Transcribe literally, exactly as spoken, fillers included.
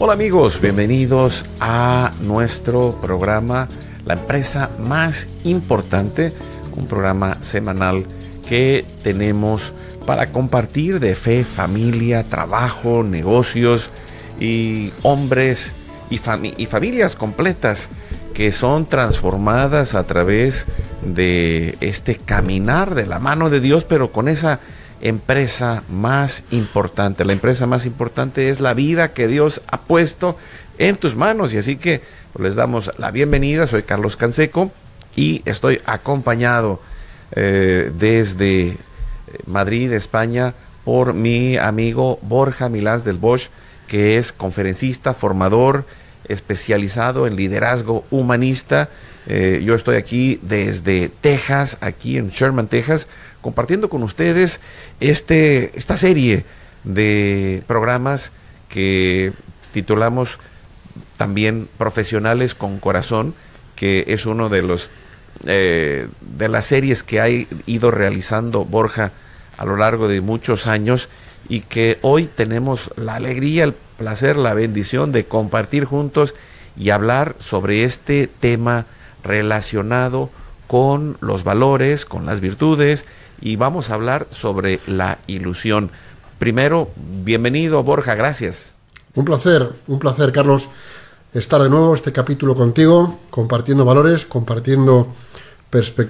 Hola amigos, bienvenidos a nuestro programa, la empresa más importante, un programa semanal que tenemos para compartir de fe, familia, trabajo, negocios y hombres y, fami- y familias completas que son transformadas a través de este caminar de la mano de Dios, pero con esa empresa más importante. La empresa más importante es la vida que Dios ha puesto en tus manos, y así que pues, les damos la bienvenida. Soy Carlos Canseco y estoy acompañado eh, desde Madrid, España, por mi amigo Borja Milás del Bosch, que es conferencista, formador, especializado en liderazgo humanista. Eh, yo estoy aquí desde Texas, aquí en Sherman, Texas, compartiendo con ustedes este, esta serie de programas que titulamos también Profesionales con Corazón, que es uno de los eh, de las series que ha ido realizando Borja a lo largo de muchos años, y que hoy tenemos la alegría, el placer, la bendición de compartir juntos y hablar sobre este tema relacionado con los valores, con las virtudes, y vamos a hablar sobre la ilusión. Primero, bienvenido Borja, gracias. Un placer, un placer, Carlos, estar de nuevo este capítulo contigo, compartiendo valores, compartiendo perspectivas